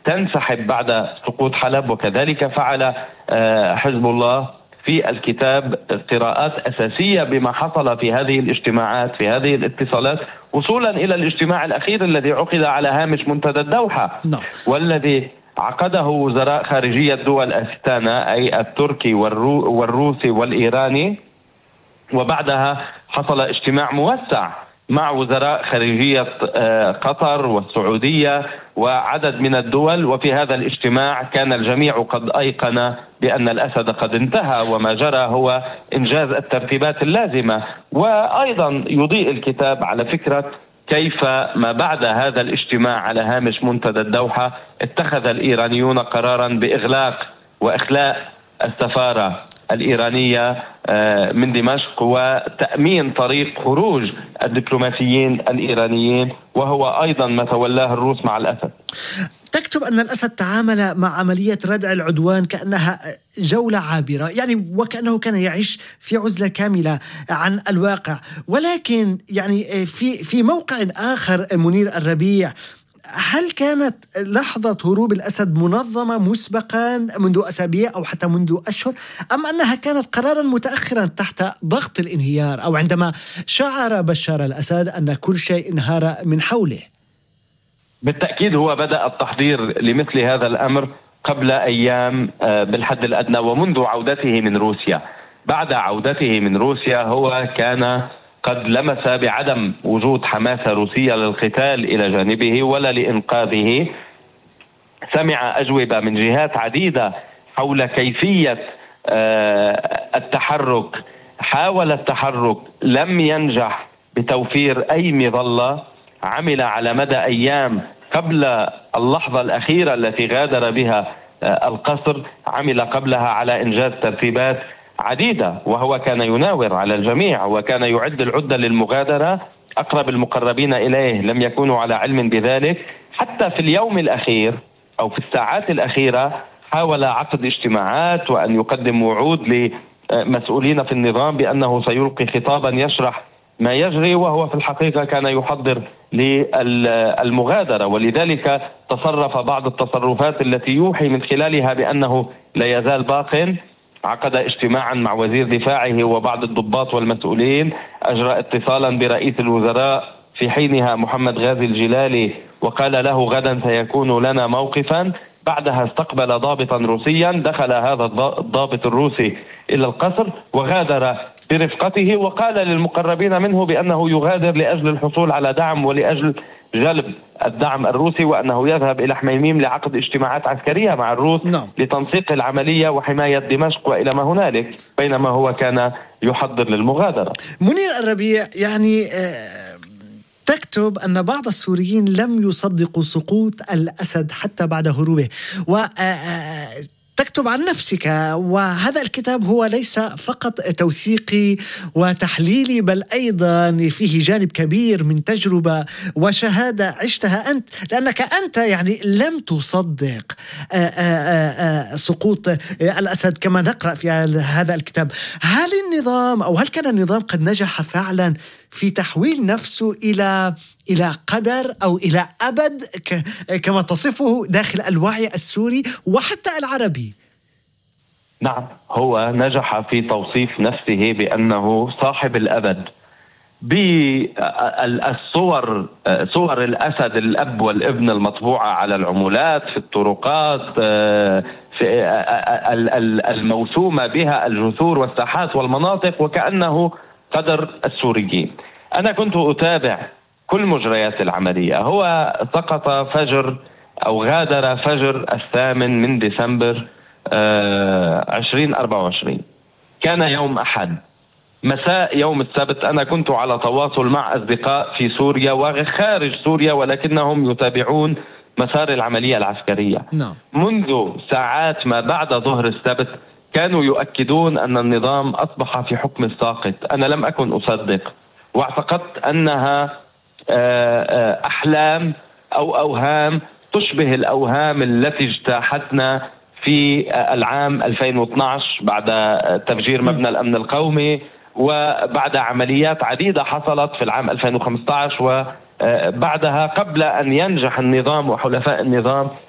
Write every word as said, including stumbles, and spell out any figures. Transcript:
تنسحب بعد سقوط حلب، وكذلك فعل حزب الله في الكتاب قراءات أساسية بما حصل في هذه الاجتماعات، في هذه الاتصالات، وصولا إلى الاجتماع الأخير الذي عقد على هامش منتدى الدوحة نعم. والذي عقده وزراء خارجية دول أستانا، أي التركي والرو والروسي والإيراني، وبعدها حصل اجتماع موسع مع وزراء خارجية قطر والسعودية وعدد من الدول. وفي هذا الاجتماع كان الجميع قد أيقن بأن الأسد قد انتهى، وما جرى هو إنجاز الترتيبات اللازمة. وأيضا يضيء الكتاب على فكرة كيف ما بعد هذا الاجتماع على هامش منتدى الدوحة اتخذ الإيرانيون قرارا بإغلاق وإخلاء السفارة الإيرانية من دمشق وتأمين طريق خروج الدبلوماسيين الإيرانيين، وهو أيضا ما تولاه الروس مع الأسد. تكتب أن الأسد تعامل مع عملية ردع العدوان كأنها جولة عابرة، يعني وكأنه كان يعيش في عزلة كاملة عن الواقع. ولكن يعني في في موقع آخر منير الربيع، هل كانت لحظة هروب الأسد منظمة مسبقا منذ أسابيع أو حتى منذ أشهر، أم أنها كانت قرارا متأخرا تحت ضغط الانهيار، أو عندما شعر بشار الأسد أن كل شيء انهار من حوله؟ بالتأكيد هو بدأ التحضير لمثل هذا الأمر قبل أيام بالحد الأدنى، ومنذ عودته من روسيا. بعد عودته من روسيا هو كان قد لمس بعدم وجود حماسة روسية للقتال إلى جانبه ولا لإنقاذه. سمع أجوبة من جهات عديدة حول كيفية التحرك، حاول التحرك، لم ينجح بتوفير أي مظلة. عمل على مدى أيام قبل اللحظة الأخيرة التي غادر بها القصر، عمل قبلها على إنجاز ترتيبات عديدة، وهو كان يناور على الجميع وكان يعد العدة للمغادرة. أقرب المقربين إليه لم يكونوا على علم بذلك. حتى في اليوم الأخير أو في الساعات الأخيرة حاول عقد اجتماعات وأن يقدم وعود لمسؤولين في النظام بأنه سيلقي خطابا يشرح ما يجري، وهو في الحقيقة كان يحضر للمغادرة. ولذلك تصرف بعض التصرفات التي يوحي من خلالها بأنه لا يزال باق. عقد اجتماعا مع وزير دفاعه وبعض الضباط والمسؤولين، أجرى اتصالا برئيس الوزراء في حينها محمد غازي الجلالي وقال له غدا سيكون لنا موقفا. بعدها استقبل ضابطا روسيا، دخل هذا الضابط الروسي إلى القصر وغادر برفقته، وقال للمقربين منه بأنه يغادر لأجل الحصول على دعم ولأجل جلب الدعم الروسي، وأنه يذهب إلى حميميم لعقد اجتماعات عسكرية مع الروس نعم. لتنسيق العملية وحماية دمشق وإلى ما هنالك، بينما هو كان يحضر للمغادرة. منير الربيع، يعني تكتب أن بعض السوريين لم يصدقوا سقوط الأسد حتى بعد هروبه، و تكتب عن نفسك، وهذا الكتاب هو ليس فقط توثيقي وتحليلي بل أيضا فيه جانب كبير من تجربة وشهادة عشتها أنت، لأنك أنت يعني لم تصدق آآ آآ سقوط الأسد كما نقرأ في هذا الكتاب. هل النظام أو هل كان النظام قد نجح فعلا في تحويل نفسه إلى إلى قدر أو إلى أبد كما تصفه داخل الوعي السوري وحتى العربي؟ نعم، هو نجح في توصيف نفسه بأنه صاحب الأبد. بالصور صور الأسد الأب والابن المطبوعة على العمولات في الطرقات، في الموسومة بها الجسور والساحات والمناطق، وكأنه قدر السوريين. أنا كنت أتابع كل مجريات العملية. هو سقط فجر أو غادر فجر الثامن من ديسمبر عشرين أربعة وعشرين، كان يوم أحد. مساء يوم السبت أنا كنت على تواصل مع أصدقاء في سوريا وخارج سوريا، ولكنهم يتابعون مسار العملية العسكرية. نعم. منذ ساعات ما بعد ظهر السبت كانوا يؤكدون أن النظام أصبح في حكم الساقط. أنا لم أكن أصدق، واعتقدت أنها أحلام أو أوهام تشبه الأوهام التي اجتاحتنا في العام ألفين واثني عشر بعد تفجير مبنى الأمن القومي، وبعد عمليات عديدة حصلت في العام ألفين وخمسة عشر، وبعدها قبل أن ينجح النظام وحلفاء النظام